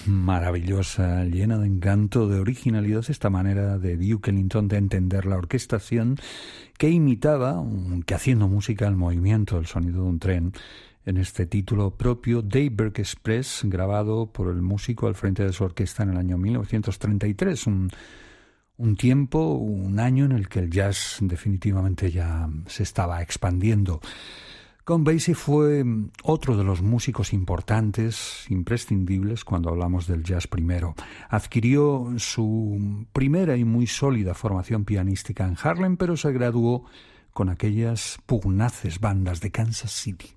maravillosa, llena de encanto, de originalidad, esta manera de Duke Ellington de entender la orquestación que imitaba, que haciendo música, el movimiento, el sonido de un tren, en este título propio, Daybreak Express, grabado por el músico al frente de su orquesta en el año 1933, un tiempo, un año en el que el jazz definitivamente ya se estaba expandiendo. Count Basie fue otro de los músicos importantes, imprescindibles, cuando hablamos del jazz primero. Adquirió su primera y muy sólida formación pianística en Harlem, pero se graduó con aquellas pugnaces bandas de Kansas City.